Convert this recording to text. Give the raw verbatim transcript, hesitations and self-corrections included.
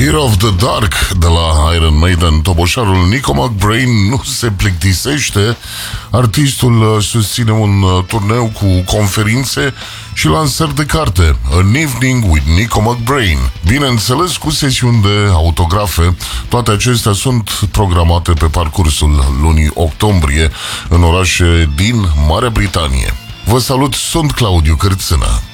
Fear of the Dark de la Iron Maiden. Toboșarul Nico McBrain nu se plictisește. Artistul susține un turneu cu conferințe și lansări de carte. An Evening with Nico McBrain. Bineînțeles cu sesiuni de autografe. Toate acestea sunt programate pe parcursul lunii octombrie în orașe din Marea Britanie. Vă salut, sunt Claudiu Cârțână.